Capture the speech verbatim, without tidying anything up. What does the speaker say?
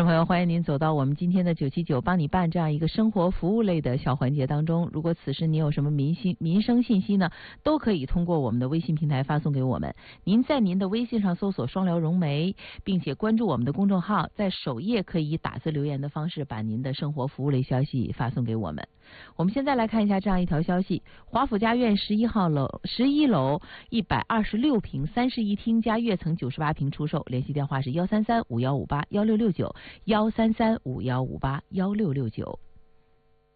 众朋友，欢迎您走到我们今天的九七九帮你办这样一个生活服务类的小环节当中。如果此时您有什么民信民生信息呢，都可以通过我们的微信平台发送给我们。您在您的微信上搜索双聊融媒，并且关注我们的公众号，在首页可以以打字留言的方式把您的生活服务类消息发送给我们。我们现在来看一下这样一条消息：华府家苑十一号楼十一楼一百二十六平三室一厅加跃层九十八平出售，联系电话是幺三三五幺五八幺六六九幺三三五幺五八幺六六九。